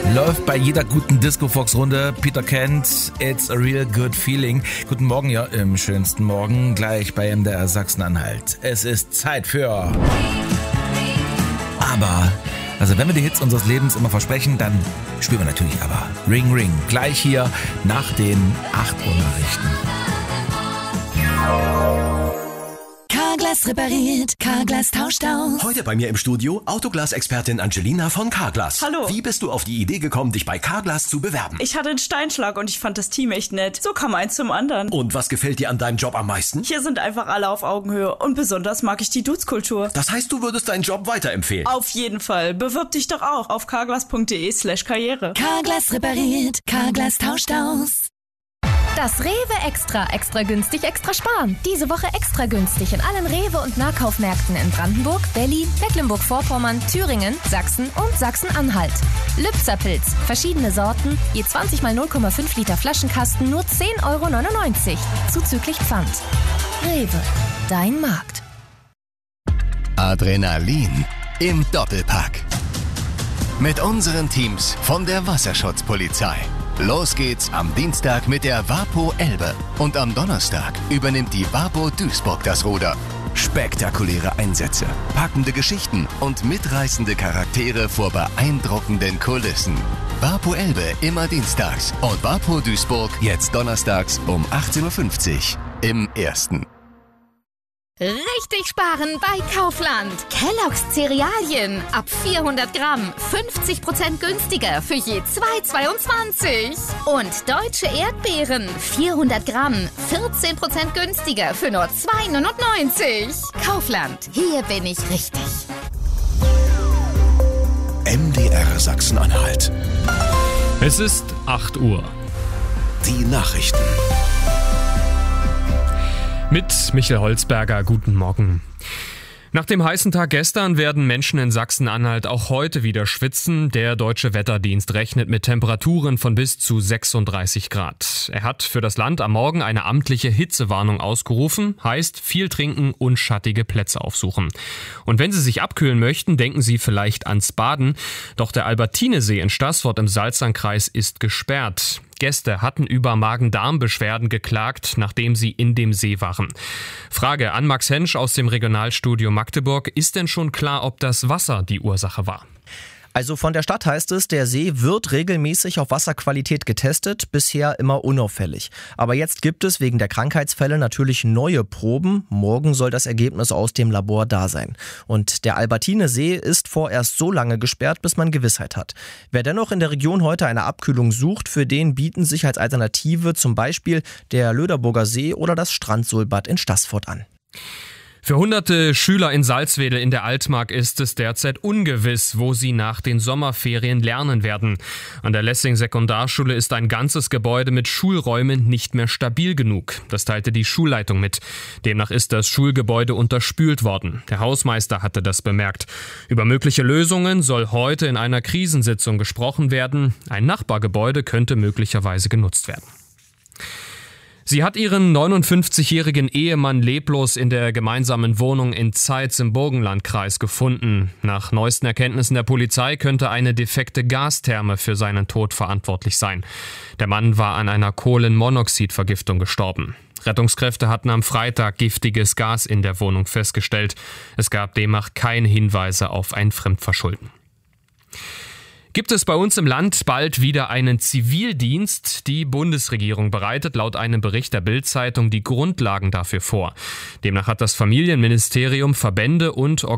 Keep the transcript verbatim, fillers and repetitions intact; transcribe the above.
Läuft bei jeder guten Disco-Fox-Runde. Peter Kent, It's a Real Good Feeling. Guten Morgen, ja, im schönsten Morgen, gleich bei M D R Sachsen-Anhalt. Es ist Zeit für... Aber... Also wenn wir die Hits unseres Lebens immer versprechen, dann spielen wir natürlich aber. Ring Ring, gleich hier nach den acht Uhr Nachrichten. Carglass repariert, Carglass tauscht aus. Heute bei mir im Studio Autoglas-Expertin Angelina von Carglass. Hallo. Wie bist du auf die Idee gekommen, dich bei Carglass zu bewerben? Ich hatte einen Steinschlag und ich fand das Team echt nett. So kam eins zum anderen. Und was gefällt dir an deinem Job am meisten? Hier sind einfach alle auf Augenhöhe und besonders mag ich die Dudes-Kultur. Das heißt, du würdest deinen Job weiterempfehlen? Auf jeden Fall. Bewirb dich doch auch auf carglass.de slash karriere. Carglass repariert, Carglass tauscht aus. Das Rewe Extra, extra günstig, extra sparen. Diese Woche extra günstig in allen Rewe- und Nahkaufmärkten in Brandenburg, Berlin, Mecklenburg-Vorpommern, Thüringen, Sachsen und Sachsen-Anhalt. Lübserpilz, verschiedene Sorten, je zwanzig mal null Komma fünf Liter Flaschenkasten, nur zehn Euro neunundneunzig, zuzüglich Pfand. Rewe, dein Markt. Adrenalin im Doppelpack. Mit unseren Teams von der Wasserschutzpolizei. Los geht's am Dienstag mit der Vapo Elbe und am Donnerstag übernimmt die Vapo Duisburg das Ruder. Spektakuläre Einsätze, packende Geschichten und mitreißende Charaktere vor beeindruckenden Kulissen. Vapo Elbe immer dienstags und Vapo Duisburg jetzt donnerstags um achtzehn Uhr fünfzig im Ersten. Richtig sparen bei Kaufland. Kellogg's Cerealien ab vierhundert Gramm, fünfzig Prozent günstiger für je zwei Euro zweiundzwanzig. Und deutsche Erdbeeren, vierhundert Gramm, vierzehn Prozent günstiger für nur zwei Euro neunundneunzig. Kaufland, hier bin ich richtig. M D R Sachsen-Anhalt. Es ist acht Uhr. Die Nachrichten. Mit Michael Holzberger, guten Morgen. Nach dem heißen Tag gestern werden Menschen in Sachsen-Anhalt auch heute wieder schwitzen. Der Deutsche Wetterdienst rechnet mit Temperaturen von bis zu sechsunddreißig Grad. Er hat für das Land am Morgen eine amtliche Hitzewarnung ausgerufen. Heißt, viel trinken und schattige Plätze aufsuchen. Und wenn Sie sich abkühlen möchten, denken Sie vielleicht ans Baden. Doch der Albertinesee in Staßfurt im Salzernkreis ist gesperrt. Gäste hatten über Magen-Darm-Beschwerden geklagt, nachdem sie in dem See waren. Frage an Max Hensch aus dem Regionalstudio Magdeburg. Ist denn schon klar, ob das Wasser die Ursache war? Also von der Stadt heißt es, der See wird regelmäßig auf Wasserqualität getestet, bisher immer unauffällig. Aber jetzt gibt es wegen der Krankheitsfälle natürlich neue Proben. Morgen soll das Ergebnis aus dem Labor da sein. Und der Albertinesee ist vorerst so lange gesperrt, bis man Gewissheit hat. Wer dennoch in der Region heute eine Abkühlung sucht, für den bieten sich als Alternative zum Beispiel der Löderburger See oder das Strandsohlbad in Staßfurt an. Für hunderte Schüler in Salzwedel in der Altmark ist es derzeit ungewiss, wo sie nach den Sommerferien lernen werden. An der Lessing-Sekundarschule ist ein ganzes Gebäude mit Schulräumen nicht mehr stabil genug. Das teilte die Schulleitung mit. Demnach ist das Schulgebäude unterspült worden. Der Hausmeister hatte das bemerkt. Über mögliche Lösungen soll heute in einer Krisensitzung gesprochen werden. Ein Nachbargebäude könnte möglicherweise genutzt werden. Sie hat ihren neunundfünfzigjährigen Ehemann leblos in der gemeinsamen Wohnung in Zeitz im Burgenlandkreis gefunden. Nach neuesten Erkenntnissen der Polizei könnte eine defekte Gastherme für seinen Tod verantwortlich sein. Der Mann war an einer Kohlenmonoxidvergiftung gestorben. Rettungskräfte hatten am Freitag giftiges Gas in der Wohnung festgestellt. Es gab demnach keine Hinweise auf ein Fremdverschulden. Gibt es bei uns im Land bald wieder einen Zivildienst? Die Bundesregierung bereitet laut einem Bericht der Bild-Zeitung die Grundlagen dafür vor. Demnach hat das Familienministerium Verbände und